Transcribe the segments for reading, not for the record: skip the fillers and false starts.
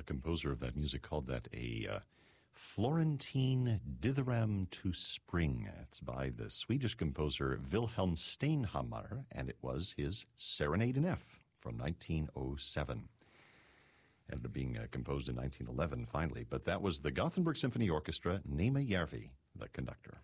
composer of that music, called that a Florentine Dithyramb to Spring. It's by the Swedish composer Wilhelm Steinhammar, and it was his Serenade in F from 1907. Ended up being composed in 1911, finally. But that was the Gothenburg Symphony Orchestra, Nema Järvi, the conductor.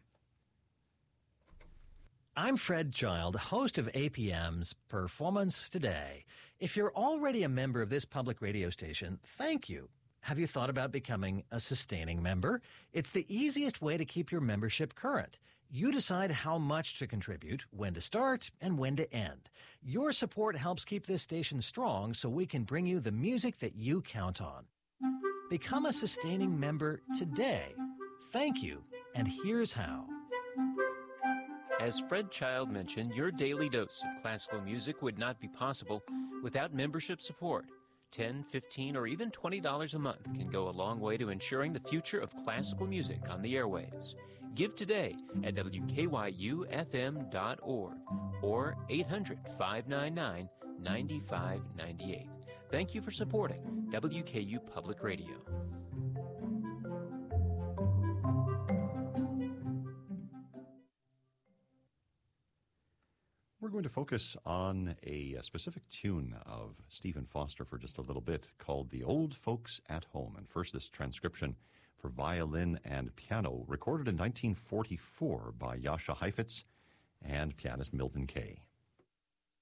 I'm Fred Child, host of APM's Performance Today. If you're already a member of this public radio station, thank you. Have you thought about becoming a sustaining member? It's the easiest way to keep your membership current. You decide how much to contribute, when to start, and when to end. Your support helps keep this station strong so we can bring you the music that you count on. Become a sustaining member today. Thank you, and here's how. As Fred Child mentioned, your daily dose of classical music would not be possible without membership support. $10, $15, or even $20 a month can go a long way to ensuring the future of classical music on the airwaves. Give today at WKYUFM.org or 800-599-9598. Thank you for supporting WKU Public Radio. We're going to focus on a specific tune of Stephen Foster for just a little bit, called The Old Folks at Home. And first, this transcription for violin and piano, recorded in 1944 by Jascha Heifetz and pianist Milton Kay.